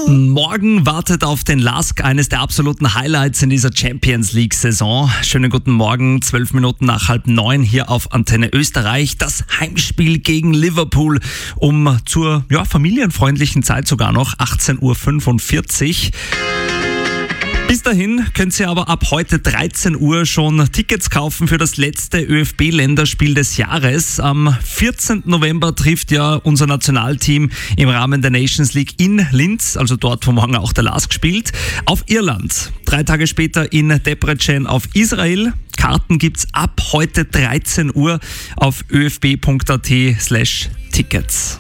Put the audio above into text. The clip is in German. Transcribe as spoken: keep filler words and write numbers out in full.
Morgen wartet auf den Lask eines der absoluten Highlights in dieser Champions League-Saison. Schönen guten Morgen, zwölf Minuten nach halb neun hier auf Antenne Österreich. Das Heimspiel gegen Liverpool um zur ja, familienfreundlichen Zeit sogar noch, achtzehn Uhr fünfundvierzig. Bis dahin könnt ihr aber ab heute dreizehn Uhr schon Tickets kaufen für das letzte ÖFB-Länderspiel des Jahres. Am vierzehnten November trifft ja unser Nationalteam im Rahmen der Nations League in Linz, also dort, wo morgen auch der Lask spielt, auf Irland. Drei Tage später in Debrecen auf Israel. Karten gibt's ab heute dreizehn Uhr auf öfb punkt at slash tickets.